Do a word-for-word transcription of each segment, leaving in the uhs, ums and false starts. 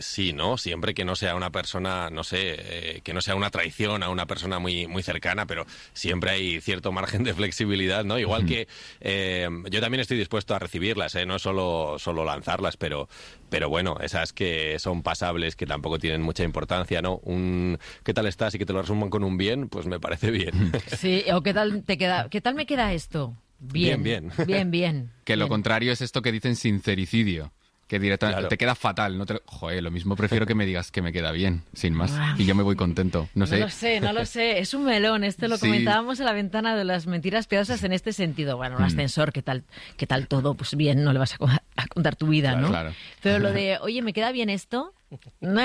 sí, ¿no? Siempre que no sea una persona, no sé, eh, que no sea una traición a una persona muy, muy cercana, pero siempre hay cierto margen de flexibilidad, ¿no? Igual que eh, yo también estoy dispuesto a recibirlas, ¿eh? No solo, solo lanzarlas, pero, pero bueno, esas que son pasables, que tampoco tienen mucha importancia, ¿no? Un ¿qué tal estás? Y que te lo resuman con un bien, pues me parece bien. Sí, o ¿qué tal te queda? ¿Qué tal me queda esto? Bien, bien. Bien, bien. bien que bien. Lo contrario es esto que dicen sincericidio. Que directamente Claro. te queda fatal. No te lo... Joder, lo mismo prefiero que me digas que me queda bien, sin más. Y yo me voy contento. No sé. No lo sé, no lo sé. Es un melón. Este lo Sí. comentábamos en la ventana de las mentiras piadosas en este sentido. Bueno, un Mm. ascensor, ¿qué tal, qué tal todo? Pues bien, no le vas a, co- a contar tu vida, Claro, ¿no? claro. Pero lo de, oye, ¿me queda bien esto? No.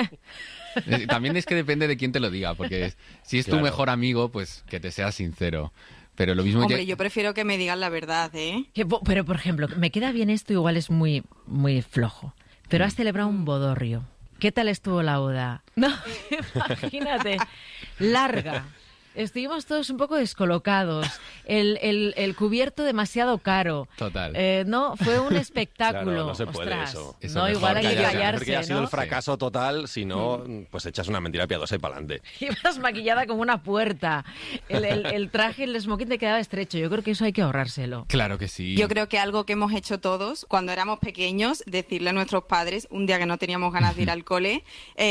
Eh, También es que depende de quién te lo diga, porque si es tu Claro. mejor amigo, pues que te sea sincero. Pero lo mismo... Hombre, ya- yo prefiero que me digan la verdad, ¿eh? Que po- Pero, por ejemplo, ¿me queda bien esto? Igual es muy, muy flojo. Pero has celebrado un bodorrio. ¿Qué tal estuvo la boda? No, imagínate. Larga. Estuvimos todos un poco descolocados. El, el, el cubierto demasiado caro. Total. Eh, no, fue un espectáculo. Claro, no se puede Ostras, eso. Eso no, mejor igual hay que callarse. callarse, Porque ha sido ¿no? el fracaso total, si no, pues echas una mentira piadosa y para adelante. Ibas maquillada como una puerta. El, el, el traje, el smoking te quedaba estrecho. Yo creo que eso hay que ahorrárselo. Claro que sí. Yo creo que algo que hemos hecho todos cuando éramos pequeños, decirle a nuestros padres, un día que no teníamos ganas de ir al cole,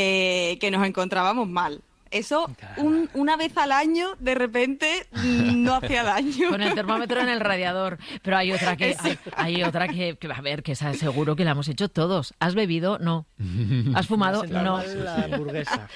eh, que nos encontrábamos mal. Eso, un- una vez al año, de repente, mm, no hacía daño. Con el termómetro en el radiador. Pero hay otra que, hay, hay otra que, que, a ver, que esa seguro que la hemos hecho todos. ¿Has bebido? No. ¿Has fumado? Me ha sentado No. mal la hamburguesa.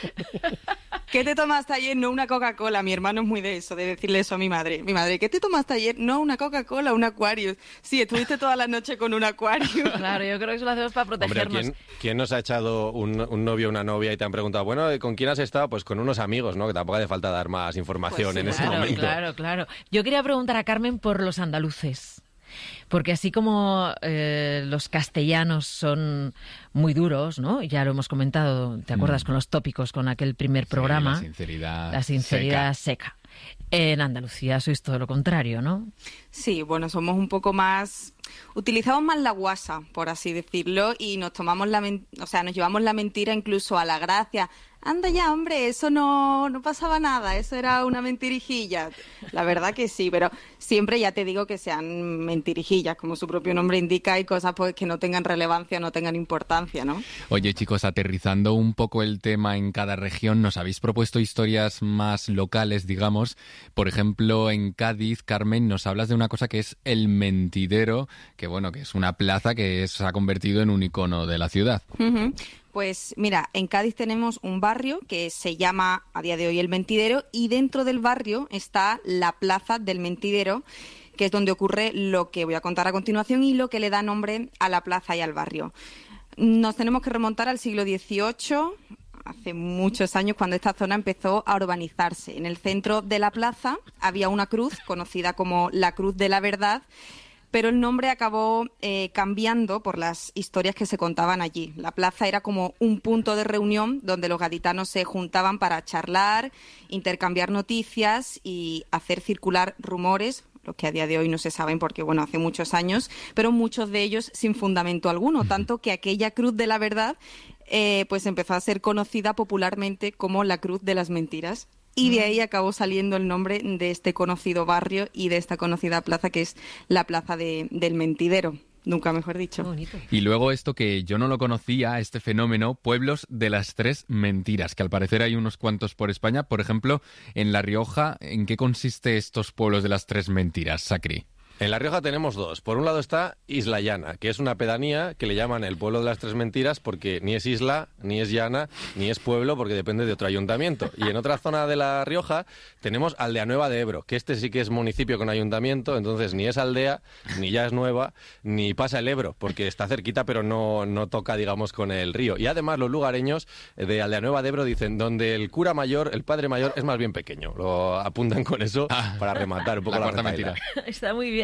¿Qué te tomaste ayer? No una Coca-Cola. Mi hermano es muy de eso, de decirle eso a mi madre. Mi madre, ¿qué te tomaste ayer? No una Coca-Cola, un Aquarius. Sí, estuviste toda la noche con un Aquarius. Claro, yo creo que eso lo hacemos para Hombre, protegernos. ¿quién, quién nos ha echado un, un novio o una novia y te han preguntado, bueno, ¿con quién has estado? Pues con unos amigos, ¿no? Que tampoco hace falta dar más información Pues sí, en ese Claro, momento. claro, claro. Yo quería preguntar a Carmen por los andaluces. Porque así como eh, los castellanos son muy duros, ¿no? Ya lo hemos comentado, ¿te acuerdas? Mm. Con los tópicos, con aquel primer Sí, programa. la sinceridad. La sinceridad seca. En Andalucía sois todo lo contrario, ¿no? Sí, bueno, somos un poco más... Utilizamos más la guasa, por así decirlo, y nos tomamos la men- o sea, nos llevamos la mentira incluso a la gracia. Anda ya, hombre, eso no, no pasaba nada, eso era una mentirijilla. La verdad que sí, pero siempre ya te digo que sean mentirijillas, como su propio nombre indica, y cosas pues que no tengan relevancia, no tengan importancia, ¿no? Oye, chicos, aterrizando un poco el tema en cada región, nos habéis propuesto historias más locales, digamos. Por ejemplo, en Cádiz, Carmen, nos hablas de una cosa que es el Mentidero, que bueno, que es una plaza que se ha convertido en un icono de la ciudad. Ujú. Pues mira, en Cádiz tenemos un barrio que se llama a día de hoy El Mentidero, y dentro del barrio está la Plaza del Mentidero, que es donde ocurre lo que voy a contar a continuación y lo que le da nombre a la plaza y al barrio. Nos tenemos que remontar al siglo dieciocho, hace muchos años, cuando esta zona empezó a urbanizarse. En el centro de la plaza había una cruz conocida como la Cruz de la Verdad, pero el nombre acabó eh, cambiando por las historias que se contaban allí. La plaza era como un punto de reunión donde los gaditanos se juntaban para charlar, intercambiar noticias y hacer circular rumores, los que a día de hoy no se saben porque, bueno, hace muchos años, pero muchos de ellos sin fundamento alguno, tanto que aquella Cruz de la Verdad eh, pues empezó a ser conocida popularmente como la Cruz de las Mentiras. Y de ahí acabó saliendo el nombre de este conocido barrio y de esta conocida plaza, que es la Plaza de, del Mentidero. Nunca mejor dicho. Qué bonito. Y luego esto que yo no lo conocía, este fenómeno, pueblos de las tres mentiras, que al parecer hay unos cuantos por España. Por ejemplo, en La Rioja, ¿en qué consiste estos pueblos de las tres mentiras, Sacri? En La Rioja tenemos dos. Por un lado está Isla Llana, que es una pedanía que le llaman el pueblo de las tres mentiras porque ni es isla, ni es llana, ni es pueblo porque depende de otro ayuntamiento. Y en otra zona de La Rioja tenemos Aldeanueva de Ebro, que este sí que es municipio con ayuntamiento, entonces ni es aldea, ni ya es nueva, ni pasa el Ebro, porque está cerquita pero no, no toca, digamos, con el río. Y además los lugareños de Aldeanueva de Ebro dicen donde el cura mayor, el padre mayor, es más bien pequeño. Lo apuntan con eso Ah, para rematar un poco la la, cuarta retahíla. mentira. Está muy bien.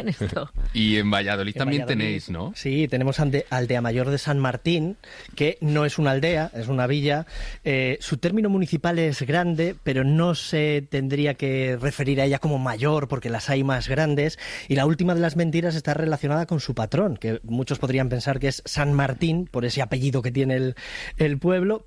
con esto. Y en Valladolid En también Valladolid, tenéis, ¿no? Sí, tenemos ande- Aldea Mayor de San Martín, que no es una aldea, es una villa. Eh, su término municipal es grande, pero no se tendría que referir a ella como mayor, porque las hay más grandes. Y la última de las mentiras está relacionada con su patrón, que muchos podrían pensar que es San Martín, por ese apellido que tiene el, el pueblo,